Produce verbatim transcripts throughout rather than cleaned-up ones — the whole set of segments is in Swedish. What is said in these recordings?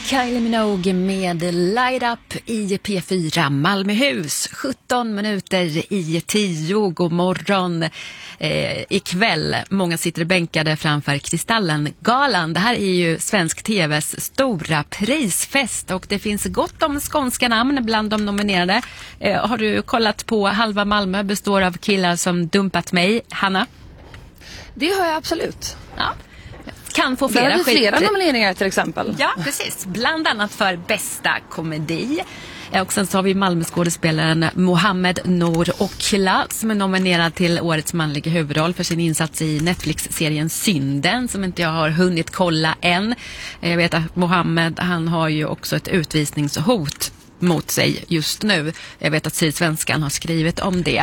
Kylie Minogue med Light Up i P fyra Malmöhus. sjutton minuter i tio. God morgon. Eh, ikväll, många sitter bänkade framför Kristallen-galan. Det här är ju svensk tvs stora prisfest och det finns gott om skånska namn bland de nominerade. Eh, har du kollat på Halva Malmö består av killar som dumpat mig, Hanna? Det har jag absolut. Ja. Kan få flera, det flera skit... nomineringar till exempel. Ja, precis. Bland annat för bästa komedi. Och sen så har vi Malmöskådespelaren Mohammed Nour Okla som är nominerad till årets manliga huvudroll för sin insats i Netflix-serien Synden som inte jag har hunnit kolla än. Jag vet att Mohammed, han har ju också ett utvisningshot mot sig just nu. Jag vet att Sydsvenskan har skrivit om det.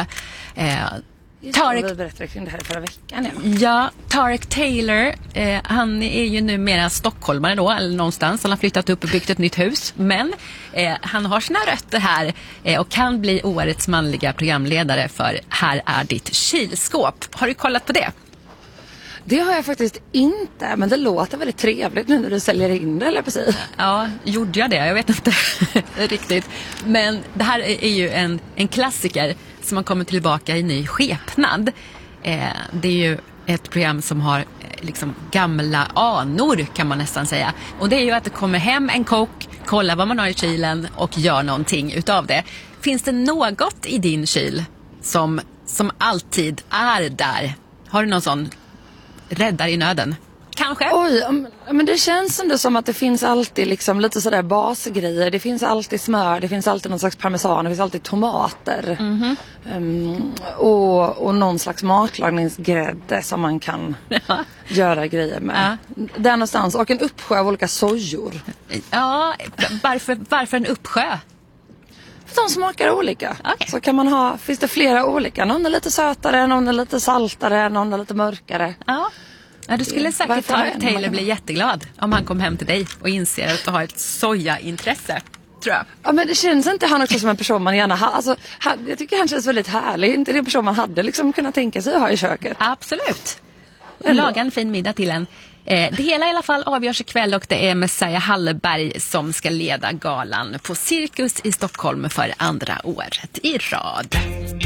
Tarek... Vi berättade kring det här förra veckan. Ja, ja Tarek Taylor, eh, han är ju numera stockholmare då, eller någonstans. Han har flyttat upp och byggt ett nytt hus. Men eh, han har sina rötter här eh, och kan bli årets manliga programledare för Här är ditt kylskåp. Har du kollat på det? Det har jag faktiskt inte, men det låter väldigt trevligt nu när du säljer in det, eller precis. Ja, gjorde jag det? Jag vet inte riktigt. Men det här är ju en, en klassiker som har kommit tillbaka i ny skepnad. Eh, det är ju ett program som har eh, liksom gamla anor kan man nästan säga. Och det är ju att det kommer hem en kock, kollar vad man har i kylen och gör någonting utav det. Finns det något i din kyl som, som alltid är där? Har du någon sån räddar i nöden? Kanske? Oj, men det känns ändå som att det finns alltid liksom lite sådär basgrejer. Det finns alltid smör, det finns alltid någon slags parmesan, det finns alltid tomater. Mm-hmm. Um, och, och någon slags matlagningsgrädde som man kan ja. göra grejer med. Ja. Där någonstans. Och en uppsjö av olika sojor. Ja, varför, varför en uppsjö? För de smakar olika. Okay. Så kan man ha, finns det flera olika. Någon är lite sötare, någon är lite saltare, någon är lite mörkare. Ja. Ja, du skulle säkert Tarek Taylor bli jätteglad om han kom hem till dig och inser att du har ett sojaintresse, tror jag. Ja, men det känns inte han också som en person man gärna har. Alltså, han, jag tycker han känns väldigt härlig. Inte det en person man hade liksom kunnat tänka sig att ha i köket. Absolut. Laga en fin middag till en. Eh, det hela i alla fall avgörs ikväll och det är Messiah Hallberg som ska leda galan på Cirkus i Stockholm för andra året i rad.